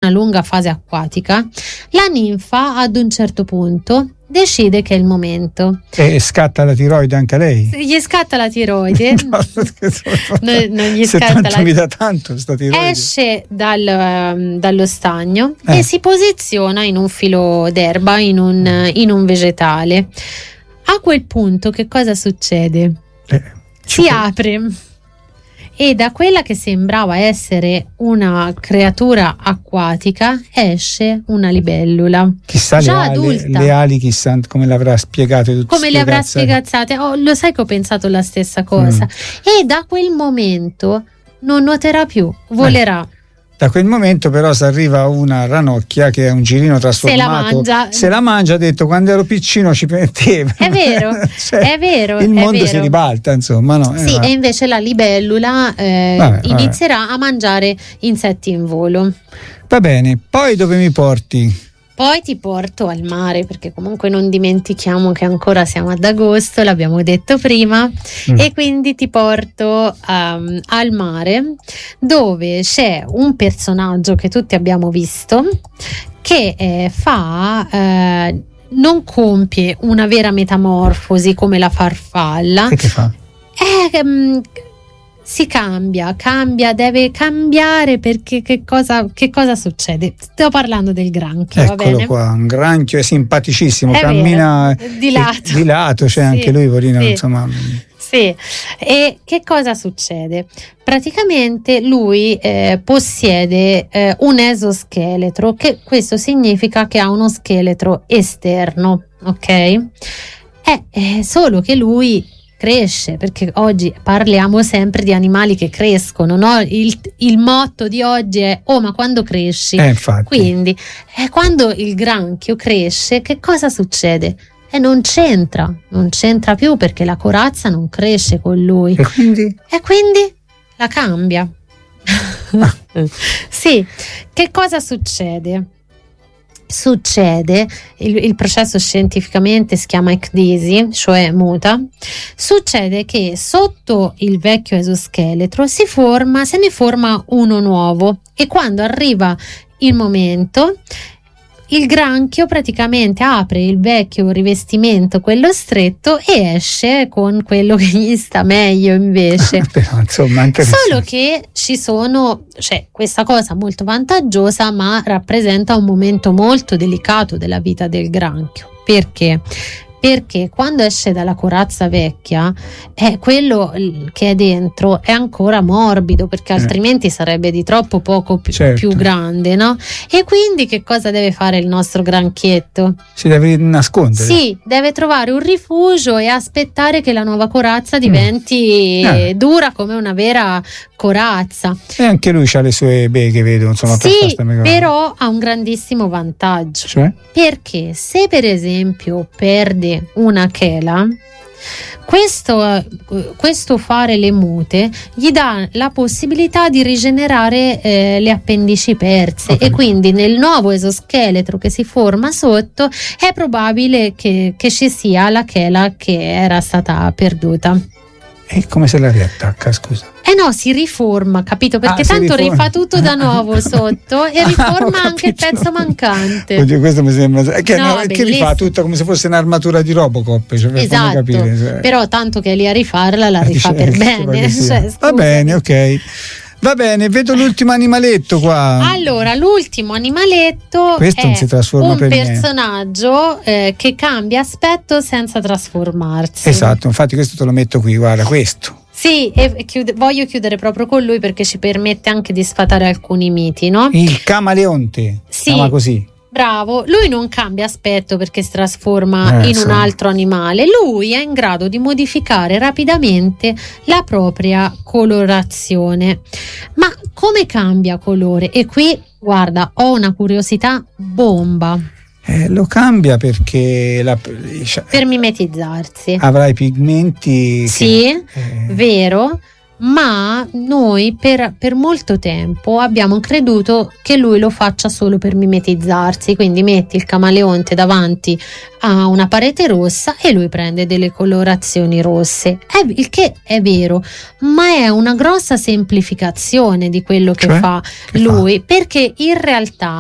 una lunga fase acquatica, la ninfa ad un certo punto decide che è il momento. E scatta la tiroide anche a lei? Gli scatta la tiroide. Non gli se scatta tanto mi dà tanto sta tiroide. Esce dallo stagno e si posiziona in un filo d'erba, in un vegetale. A quel punto che cosa succede? Si apre e da quella che sembrava essere una creatura acquatica esce una libellula. Chissà già adulta. Le ali chissà come l'avrà spiegato. Come le avrà spiegate? Lo sai che ho pensato la stessa cosa. E da quel momento non nuoterà più, volerà. Da quel momento però si arriva una ranocchia che è un girino trasformato, se la mangia, ha detto quando ero piccino ci mettevo. È vero, cioè, è vero. Il mondo si ribalta, insomma, no? Sì, e invece la libellula inizierà a mangiare insetti in volo. Va bene, poi dove mi porti? Poi ti porto al mare, perché comunque non dimentichiamo che ancora siamo ad agosto, l'abbiamo detto prima, e quindi ti porto al mare, dove c'è un personaggio che tutti abbiamo visto che non compie una vera metamorfosi come la farfalla. E che fa? Si cambia, deve cambiare, perché che cosa succede? Sto parlando del granchio. Eccolo, va bene? Qua, un granchio è simpaticissimo, è cammina vero, di lato, c'è anche lui, porino, insomma. Sì, e che cosa succede? Praticamente lui possiede un esoscheletro, che questo significa che ha uno scheletro esterno, ok? Solo che lui cresce, perché oggi parliamo sempre di animali che crescono, no? Il motto di oggi è ma quando cresci? Infatti. Quindi quando il granchio cresce, che cosa succede? Non c'entra più, perché la corazza non cresce con lui. E quindi la cambia. Sì, che cosa succede? Il processo scientificamente si chiama ecdisi, cioè muta. Succede che sotto il vecchio esoscheletro se ne forma uno nuovo, e quando arriva il momento, il granchio praticamente apre il vecchio rivestimento, quello stretto, e esce con quello che gli sta meglio invece. Però, insomma, solo che questa cosa molto vantaggiosa, ma rappresenta un momento molto delicato della vita del granchio. Perché? Perché quando esce dalla corazza vecchia, quello che è dentro è ancora morbido, perché altrimenti sarebbe di troppo poco più grande, no? E quindi che cosa deve fare il nostro granchietto? Si deve nascondere. Sì, deve trovare un rifugio e aspettare che la nuova corazza diventi dura come una vera corazza. E anche lui ha le sue beghe, vedo, insomma. Sì, però ha un grandissimo vantaggio. Cioè? Perché se per esempio perde una chela, questo fare le mute gli dà la possibilità di rigenerare le appendici perse, e quindi nel nuovo esoscheletro che si forma sotto è probabile che ci sia la chela che era stata perduta. E come se la riattacca, scusa? No, si riforma, capito? Perché tanto rifà tutto da nuovo sotto e riforma anche il pezzo mancante. Oddio, questo mi sembra che rifà tutto come se fosse un'armatura di Robocop, esatto, capire, però tanto che è lì a rifarla, la rifà per bene. Va bene, ok. Va bene, vedo l'ultimo animaletto qua. Allora, l'ultimo animaletto questo non si trasforma un personaggio che cambia aspetto senza trasformarsi. Esatto, infatti questo te lo metto qui, guarda, questo. Sì, e voglio chiudere proprio con lui, perché ci permette anche di sfatare alcuni miti, no? Il camaleonte, si chiama così. Bravo, lui non cambia aspetto perché si trasforma in un altro animale. Lui è in grado di modificare rapidamente la propria colorazione. Ma come cambia colore? E qui, guarda, ho una curiosità bomba. Lo cambia perché per mimetizzarsi. Avrà i pigmenti. Sì, vero. Ma noi per molto tempo abbiamo creduto che lui lo faccia solo per mimetizzarsi, quindi metti il camaleonte davanti a una parete rossa e lui prende delle colorazioni rosse, il che è vero, ma è una grossa semplificazione di quello che fa lui, perché in realtà